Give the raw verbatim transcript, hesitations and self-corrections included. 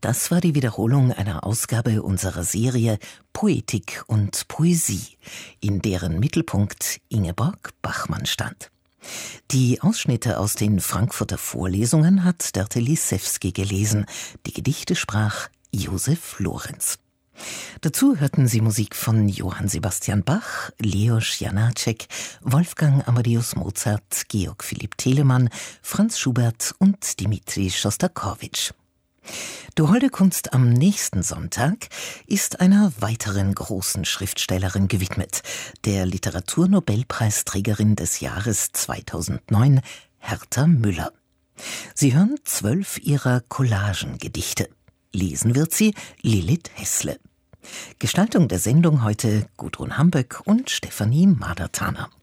Das war die Wiederholung einer Ausgabe unserer Serie Poetik und Poesie, in deren Mittelpunkt Ingeborg Bachmann stand. Die Ausschnitte aus den Frankfurter Vorlesungen hat Dörte Lisewski gelesen. Die Gedichte sprach Josef Lorenz. Dazu hörten Sie Musik von Johann Sebastian Bach, Leos Janáček, Wolfgang Amadeus Mozart, Georg Philipp Telemann, Franz Schubert und Dmitri Schostakowitsch. Du holde Kunst am nächsten Sonntag ist einer weiteren großen Schriftstellerin gewidmet, der Literaturnobelpreisträgerin des Jahres zweitausendneun, Herta Müller. Sie hören zwölf ihrer Collagengedichte. Lesen wird sie Lilith Hessle. Gestaltung der Sendung heute Gudrun Hamböck und Stefanie Madertaner.